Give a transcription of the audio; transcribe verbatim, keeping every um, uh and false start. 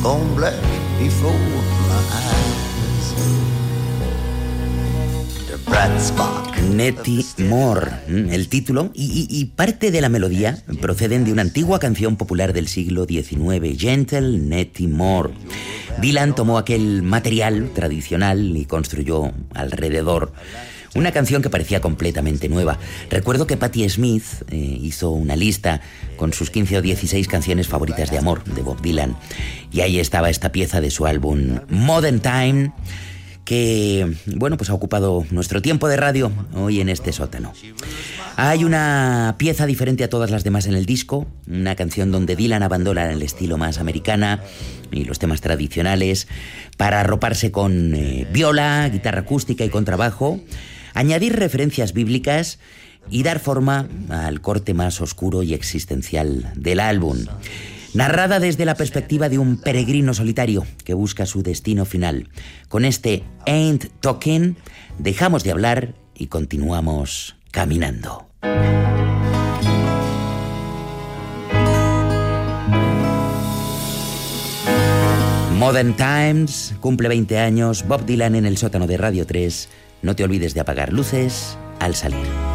gone black before my eyes. The bright spark. Nettie Moore, el título y, y, y parte de la melodía proceden de una antigua canción popular del siglo diecinueve, Gentle Nettie Moore. Dylan tomó aquel material tradicional y construyó alrededor una canción que parecía completamente nueva. Recuerdo que Patti Smith eh, hizo una lista con sus quince o dieciséis canciones favoritas de amor de Bob Dylan, y ahí estaba esta pieza de su álbum Modern Time, que, bueno, pues ha ocupado nuestro tiempo de radio hoy en este sótano. Hay una pieza diferente a todas las demás en el disco, una canción donde Dylan abandona el estilo más americana y los temas tradicionales para arroparse con eh, viola, guitarra acústica y contrabajo, añadir referencias bíblicas y dar forma al corte más oscuro y existencial del álbum. Narrada desde la perspectiva de un peregrino solitario que busca su destino final. Con este Ain't Talking dejamos de hablar y continuamos caminando. Modern Times cumple veinte años, Bob Dylan en el sótano de Radio tres. No te olvides de apagar luces al salir.